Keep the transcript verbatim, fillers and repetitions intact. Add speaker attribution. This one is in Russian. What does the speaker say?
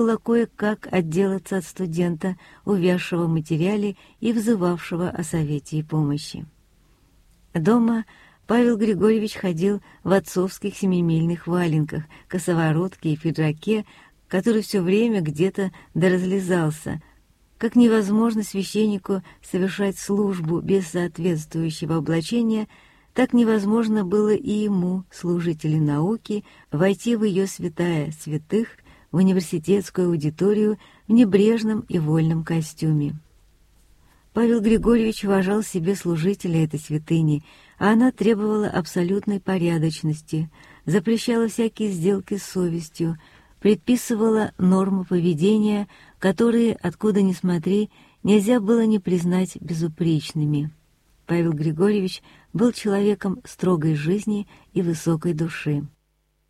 Speaker 1: было кое-как отделаться от студента, увязшего в материале и взывавшего о совете и помощи. Дома Павел Григорьевич ходил в отцовских семимильных валенках, косоворотке и пиджаке, который все время где-то доразлезался, как невозможно священнику совершать службу без соответствующего облачения, так невозможно было и ему, служителю науки, войти в ее святая святых, в университетскую аудиторию в небрежном и вольном костюме. Павел Григорьевич уважал себе служителя этой святыни, а она требовала абсолютной порядочности, запрещала всякие сделки с совестью, предписывала нормы поведения, которые, откуда ни смотри, нельзя было не признать безупречными. Павел Григорьевич был человеком строгой жизни и высокой души.